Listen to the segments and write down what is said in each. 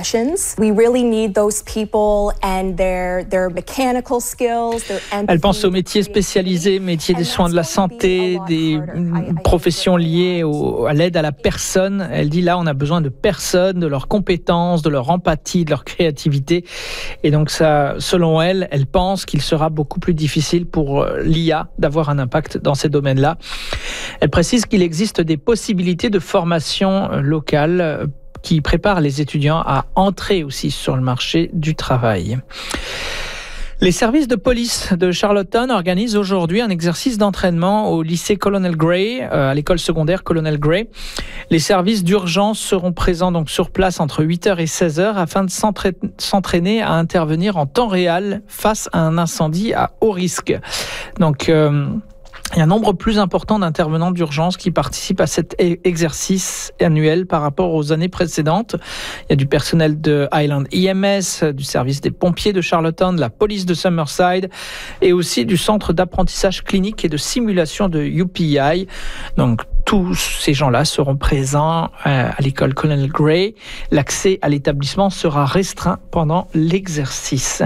professions. We really need those people and their mechanical skills, their empathy. Elle pense aux métiers spécialisés, métiers des soins de la santé, des professions liées à l'aide à la personne. Elle dit là, on a besoin de personnes, de leurs compétences, de leur empathie, de leur créativité. Et donc ça, selon elle, elle pense qu'il sera beaucoup plus difficile pour l'IA d'avoir un impact dans ces domaines-là. Elle précise qu'il existe des possibilités de formation locale qui préparent les étudiants à entrer aussi sur le marché du travail. Les services de police de Charlottetown organisent aujourd'hui un exercice d'entraînement au lycée Colonel Gray, à l'école secondaire Colonel Gray. Les services d'urgence seront présents donc sur place entre 8h et 16h afin de s'entraîner à intervenir en temps réel face à un incendie à haut risque. Donc, il y a un nombre plus important d'intervenants d'urgence qui participent à cet exercice annuel par rapport aux années précédentes. Il y a du personnel de Highland EMS, du service des pompiers de Charlottetown, de la police de Summerside et aussi du centre d'apprentissage clinique et de simulation de UPI. Donc, tous ces gens-là seront présents à l'école Colonel Gray. L'accès à l'établissement sera restreint pendant l'exercice.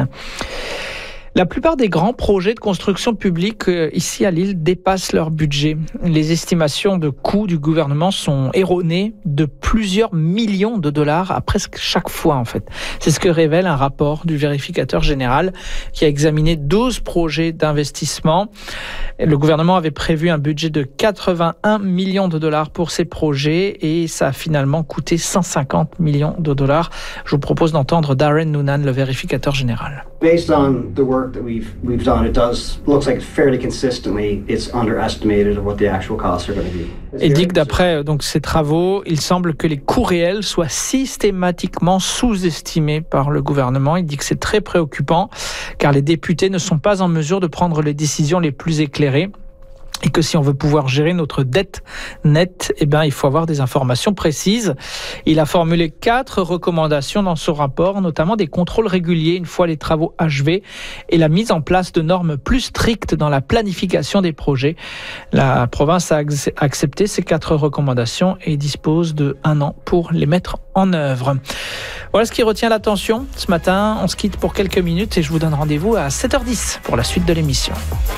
La plupart des grands projets de construction publique ici à Lille dépassent leur budget. Les estimations de coûts du gouvernement sont erronées de plusieurs millions de dollars à presque chaque fois en fait. C'est ce que révèle un rapport du vérificateur général qui a examiné 12 projets d'investissement. Le gouvernement avait prévu un budget de 81 millions de dollars pour ces projets et ça a finalement coûté 150 millions de dollars. Je vous propose d'entendre Darren Noonan, le vérificateur général. Based on the work that we've done, it looks like fairly consistently it's underestimated of what the actual costs are going to be. Il dit que d'après donc ces travaux, il semble que les coûts réels soient systématiquement sous-estimés par le gouvernement. Il dit que c'est très préoccupant car les députés ne sont pas en mesure de prendre les décisions les plus éclairées. Et que si on veut pouvoir gérer notre dette nette, il faut avoir des informations précises. Il a formulé 4 recommandations dans ce rapport, notamment des contrôles réguliers une fois les travaux achevés et la mise en place de normes plus strictes dans la planification des projets. La province a accepté ces 4 recommandations et dispose de 1 an pour les mettre en œuvre. Voilà ce qui retient l'attention. Ce matin, on se quitte pour quelques minutes et je vous donne rendez-vous à 7h10 pour la suite de l'émission.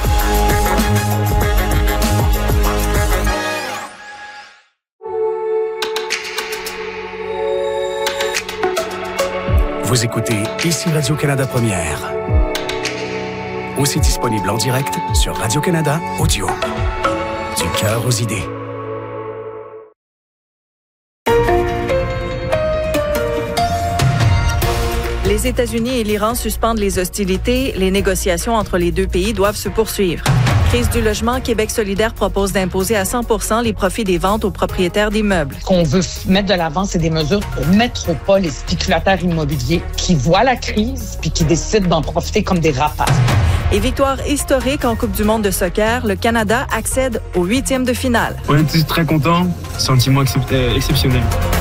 Vous écoutez ici Radio-Canada Première. Aussi disponible en direct sur Radio-Canada Audio. Du cœur aux idées. Les États-Unis et l'Iran suspendent les hostilités. Les négociations entre les deux pays doivent se poursuivre. Crise du logement, Québec solidaire propose d'imposer à 100% les profits des ventes aux propriétaires d'immeubles. Ce qu'on veut mettre de l'avant, c'est des mesures pour mettre au pas les spéculateurs immobiliers qui voient la crise puis qui décident d'en profiter comme des rapaces. Et victoire historique en Coupe du monde de soccer, le Canada accède au 8e de finale. On était très contents, sentiment exceptionnel.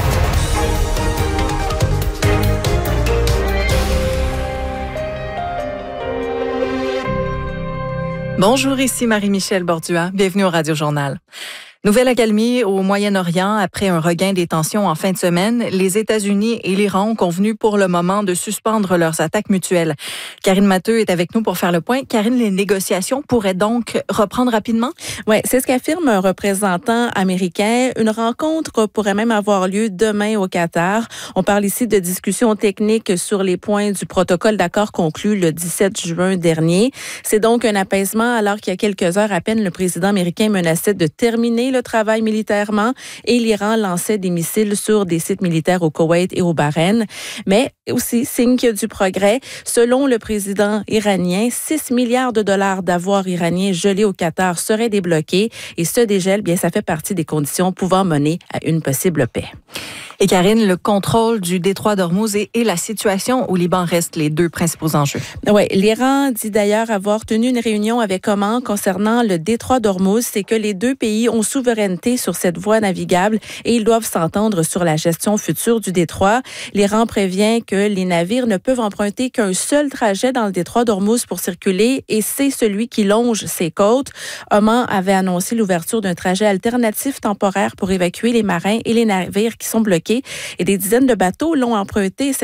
Bonjour, ici Marie-Michel Bordua. Bienvenue au Radio Journal. Nouvelle accalmie au Moyen-Orient après un regain des tensions en fin de semaine. Les États-Unis et l'Iran ont convenu pour le moment de suspendre leurs attaques mutuelles. Karine Matteux est avec nous pour faire le point. Karine, les négociations pourraient donc reprendre rapidement? Oui, c'est ce qu'affirme un représentant américain. Une rencontre pourrait même avoir lieu demain au Qatar. On parle ici de discussions techniques sur les points du protocole d'accord conclu le 17 juin dernier. C'est donc un apaisement alors qu'il y a quelques heures à peine, le président américain menaçait de terminer le travail militairement et l'Iran lançait des missiles sur des sites militaires au Koweït et au Bahreïn. Mais aussi, signe qu'il y a du progrès. Selon le président iranien, 6 milliards de dollars d'avoirs iraniens gelés au Qatar seraient débloqués et ce dégel, bien, ça fait partie des conditions pouvant mener à une possible paix. Et Karine, le contrôle du détroit d'Ormuz et la situation au Liban restent les deux principaux enjeux. Oui, l'Iran dit d'ailleurs avoir tenu une réunion avec Oman concernant le détroit d'Ormuz. C'est que les deux pays ont souveraineté sur cette voie navigable et ils doivent s'entendre sur la gestion future du détroit. L'Iran prévient que les navires ne peuvent emprunter qu'un seul trajet dans le détroit d'Ormuz pour circuler et c'est celui qui longe ses côtes. Oman avait annoncé l'ouverture d'un trajet alternatif temporaire pour évacuer les marins et les navires qui sont bloqués et des dizaines de bateaux l'ont emprunté